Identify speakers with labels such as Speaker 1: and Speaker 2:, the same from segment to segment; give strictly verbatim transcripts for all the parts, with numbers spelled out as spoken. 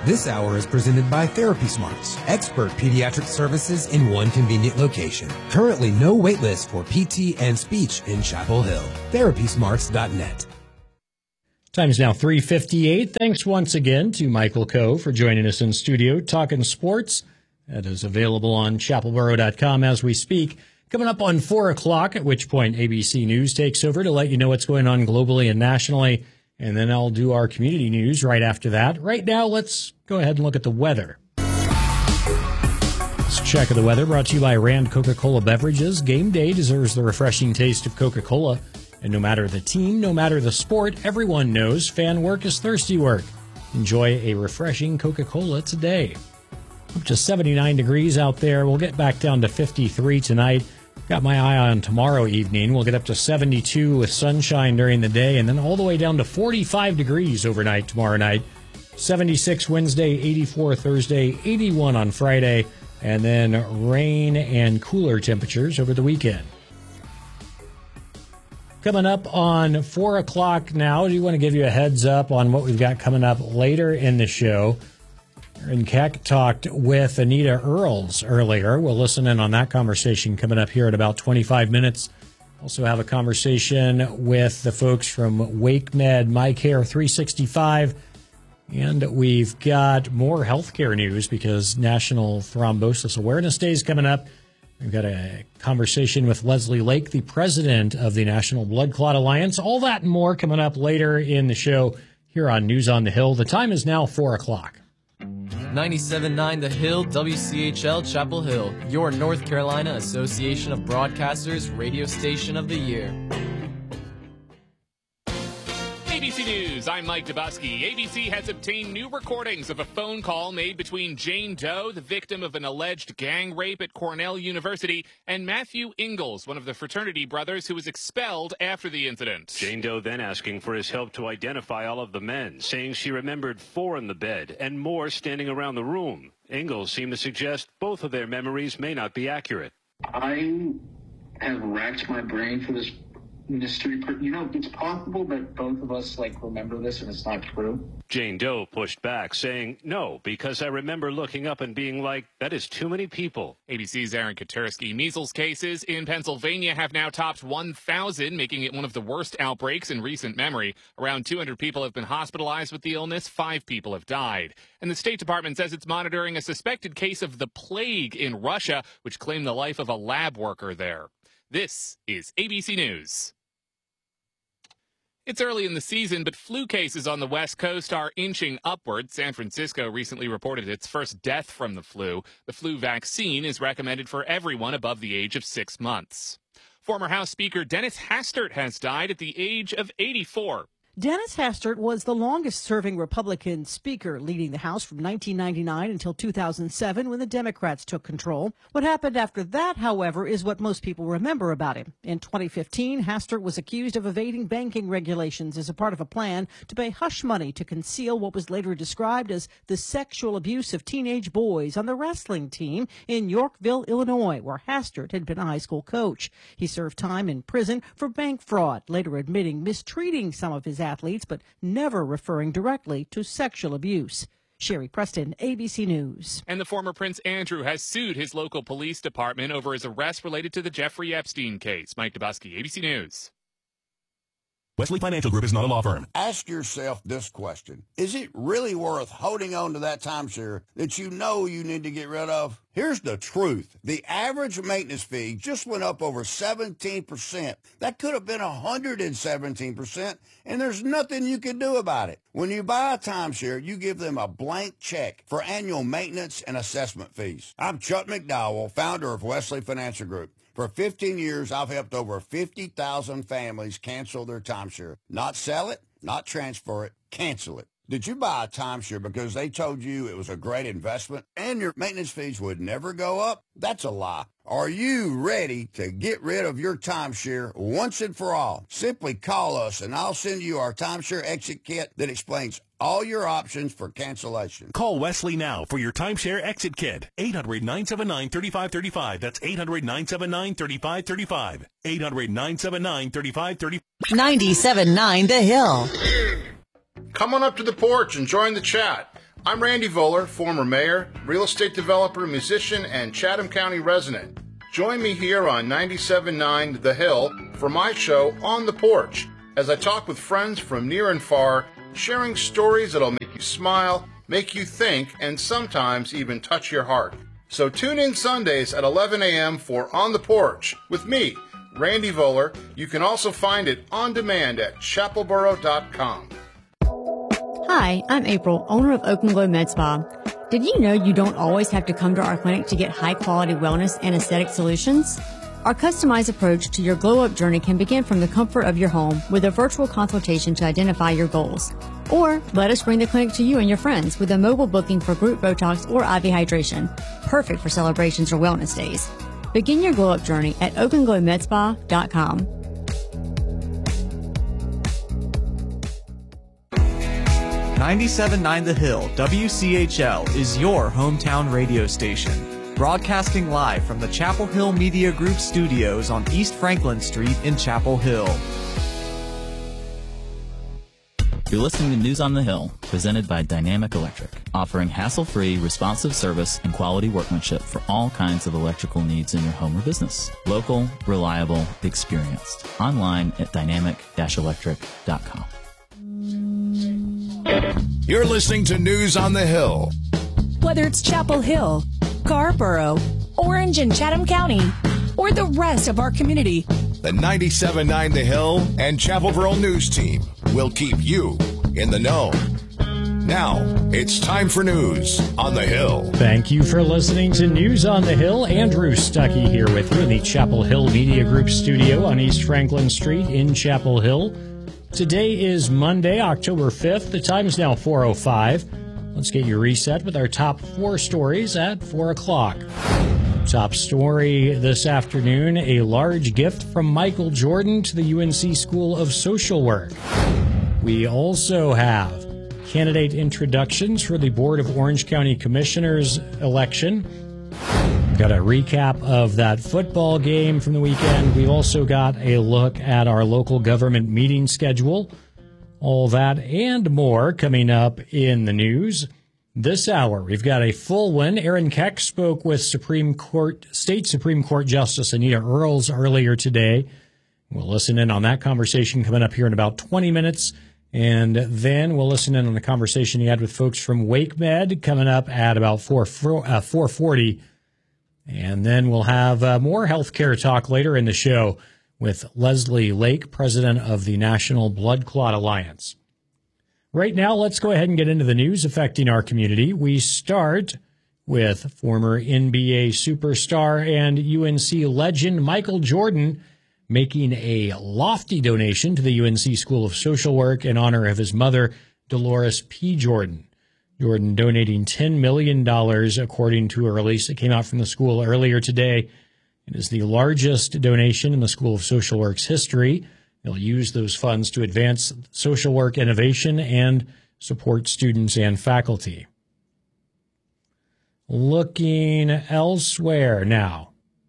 Speaker 1: This hour is presented by Therapy Smarts, expert pediatric services in one convenient location. Currently no wait list for P T and speech in Chapel Hill. therapy smarts dot net.
Speaker 2: Time is now three fifty-eight. Thanks once again to Michael Coe for joining us in studio, talking sports. That is available on chapel boro dot com as we speak. Coming up on four o'clock, at which point A B C News takes over to let you know what's going on globally and nationally. And then I'll do our community news right after that. Right now, let's go ahead and look at the weather. This check of the weather brought to you by Rand Coca-Cola Beverages. Game day deserves the refreshing taste of Coca-Cola. And no matter the team, no matter the sport, everyone knows fan work is thirsty work. Enjoy a refreshing Coca-Cola today. Up to seventy-nine degrees out there. We'll get back down to fifty-three tonight. Got my eye on tomorrow evening. We'll get up to seventy-two with sunshine during the day, and then all the way down to forty-five degrees overnight tomorrow night. seventy-six Wednesday, eighty-four Thursday, eighty-one on Friday, and then rain and cooler temperatures over the weekend. Coming up on four o'clock now, do you want to give you a heads up on what we've got coming up later in the show? And Keck talked with Anita Earls earlier. We'll listen in on that conversation coming up here in about twenty-five minutes. Also have a conversation with the folks from WakeMed MyCare three sixty-five. And we've got more healthcare news because National Thrombosis Awareness Day is coming up. We've got a conversation with Leslie Lake, the president of the National Blood Clot Alliance. All that and more coming up later in the show here on News on the Hill. The time is now four o'clock.
Speaker 3: ninety-seven point nine The Hill, W C H L Chapel Hill, your North Carolina Association of Broadcasters radio station of the year.
Speaker 4: A B C News, I'm Mike Dubusky. A B C has obtained new recordings of a phone call made between Jane Doe, the victim of an alleged gang rape at Cornell University, and Matthew Ingalls, one of the fraternity brothers who was expelled after the incident.
Speaker 5: Jane Doe then asking for his help to identify all of the men, saying she remembered four in the bed and more standing around the room. Ingalls seemed to suggest both of their memories may not be accurate.
Speaker 6: I have racked my brain for this mystery. You know, it's possible that both of us, like, remember this and it's not true.
Speaker 5: Jane Doe pushed back, saying, no, because I remember looking up and being like, that is too many people.
Speaker 4: A B C's Aaron Katersky. Measles cases in Pennsylvania have now topped one thousand, making it one of the worst outbreaks in recent memory. Around two hundred people have been hospitalized with the illness. Five people have died. And the State Department says it's monitoring a suspected case of the plague in Russia, which claimed the life of a lab worker there. This is A B C News. It's early in the season, but flu cases on the West Coast are inching upward. San Francisco recently reported its first death from the flu. The flu vaccine is recommended for everyone above the age of six months. Former House Speaker Dennis Hastert has died at the age of eighty-four.
Speaker 7: Dennis Hastert was the longest-serving Republican speaker, leading the House from nineteen ninety-nine until two thousand seven when the Democrats took control. What happened after that, however, is what most people remember about him. In twenty fifteen, Hastert was accused of evading banking regulations as a part of a plan to pay hush money to conceal what was later described as the sexual abuse of teenage boys on the wrestling team in Yorkville, Illinois, where Hastert had been a high school coach. He served time in prison for bank fraud, later admitting mistreating some of his athletes, but never referring directly to sexual abuse. Sherry Preston, A B C News.
Speaker 4: And the former Prince Andrew has sued his local police department over his arrest related to the Jeffrey Epstein case. Mike Dubusky, A B C News.
Speaker 8: Wesley Financial Group is not a law firm.
Speaker 9: Ask yourself this question. Is it really worth holding on to that timeshare that you know you need to get rid of? Here's the truth. The average maintenance fee just went up over seventeen percent. That could have been one hundred seventeen percent, and there's nothing you can do about it. When you buy a timeshare, you give them a blank check for annual maintenance and assessment fees. I'm Chuck McDowell, founder of Wesley Financial Group. For fifteen years, I've helped over fifty thousand families cancel their timeshare. Not sell it, not transfer it, cancel it. Did you buy a timeshare because they told you it was a great investment and your maintenance fees would never go up? That's a lie. Are you ready to get rid of your timeshare once and for all? Simply call us and I'll send you our timeshare exit kit that explains all your options for cancellation.
Speaker 8: Call Wesley now for your timeshare exit kit. eight hundred, nine seven nine, three five three five. That's eight hundred, nine seven nine, three five three five. eight hundred, nine seven nine, three five three five.
Speaker 10: ninety-seven point nine The Hill.
Speaker 11: Come on up to the porch and join the chat.
Speaker 10: I'm Randy Voller, former mayor, real estate developer, musician, and Chatham County resident. Join me here on ninety-seven point nine The Hill for my show On the Porch, as I talk with friends from near and far, sharing stories that'll make you smile, make you think, and sometimes even touch your heart. So tune in Sundays at eleven a.m. for On the Porch with me, Randy Voller. You can also find it on demand at chapelboro dot com.
Speaker 11: Hi, I'm April, owner of Oak and Glow Med Spa. Did you know you don't always have to come to our clinic to get high-quality wellness and aesthetic solutions? Our customized approach to your glow-up journey can begin from the comfort of your home with a virtual consultation to identify your goals. Or let us bring the clinic to you and your friends with a mobile booking for group Botox or I V hydration. Perfect for celebrations or wellness days. Begin your glow-up journey at oak and glow med spa dot com.
Speaker 12: ninety-seven point nine The Hill, W C H L, is your hometown radio station. Broadcasting live from the Chapel Hill Media Group studios on East Franklin Street in Chapel Hill.
Speaker 13: You're listening to News on the Hill, presented by Dynamic Electric, offering hassle-free, responsive service and quality workmanship for all kinds of electrical needs in your home or business. Local, reliable, experienced. Online at dynamic dash electric dot com.
Speaker 14: You're listening to News on the Hill.
Speaker 15: Whether it's Chapel Hill, Scarborough, Orange and Chatham County, or the rest of our community,
Speaker 14: the ninety-seven point nine The Hill and Chapelboro News Team will keep you in the know. Now, it's time for News on the Hill.
Speaker 2: Thank you for listening to News on the Hill. Andrew Stuckey here with you in the Chapel Hill Media Group studio on East Franklin Street in Chapel Hill. Today is Monday, October fifth. The time is now four oh five. Let's get you reset with our top four stories at four o'clock. Top story this afternoon, a large gift from Michael Jordan to the U N C School of Social Work. We also have candidate introductions for the Board of Orange County Commissioners election. Got a recap of that football game from the weekend. We've also got a look at our local government meeting schedule. All that and more coming up in the news this hour. We've got a full one. Aaron Keck spoke with Supreme Court, State Supreme Court Justice Anita Earls earlier today. We'll listen in on that conversation coming up here in about twenty minutes. And then we'll listen in on the conversation he had with folks from WakeMed coming up at about four forty. And then we'll have uh, more healthcare talk later in the show with Leslie Lake, president of the National Blood Clot Alliance. Right now, let's go ahead and get into the news affecting our community. We start with former N B A superstar and U N C legend Michael Jordan making a lofty donation to the U N C School of Social Work in honor of his mother, Dolores P. Jordan. Jordan donating ten million dollars, according to a release that came out from the school earlier today. It is the largest donation in the School of Social Work's history. They'll use those funds to advance social work innovation and support students and faculty. Looking elsewhere now,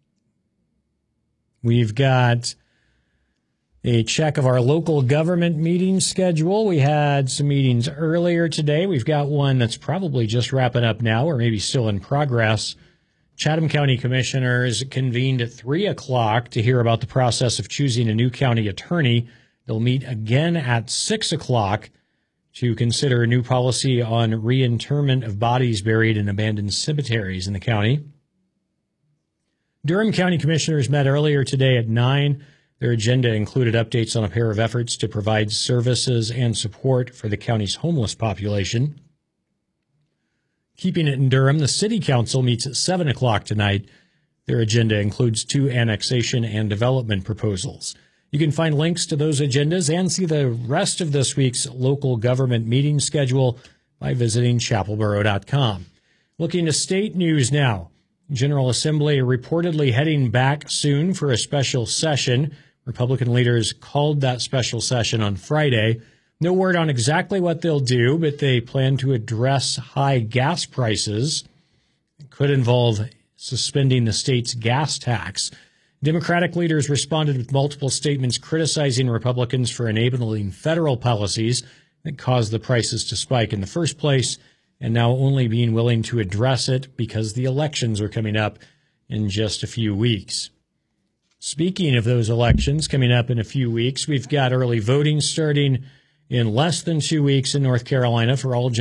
Speaker 2: we've got a check of our local government meeting schedule. We had some meetings earlier today. We've got one that's probably just wrapping up now or maybe still in progress. Chatham County Commissioners convened at three o'clock to hear about the process of choosing a new county attorney. They'll meet again at six o'clock to consider a new policy on reinterment of bodies buried in abandoned cemeteries in the county. Durham County Commissioners met earlier today at nine. Their agenda included updates on a pair of efforts to provide services and support for the county's homeless population. Keeping it in Durham, the City Council meets at seven o'clock tonight. Their agenda includes two annexation and development proposals. You can find links to those agendas and see the rest of this week's local government meeting schedule by visiting chapelboro dot com. Looking to state news now. General Assembly reportedly heading back soon for a special session. Republican leaders called that special session on Friday. No word on exactly what they'll do, but they plan to address high gas prices. It could involve suspending the state's gas tax. Democratic leaders responded with multiple statements criticizing Republicans for enabling federal policies that caused the prices to spike in the first place and now only being willing to address it because the elections are coming up in just a few weeks. Speaking of those elections coming up in a few weeks, we've got early voting starting in less than two weeks in North Carolina for all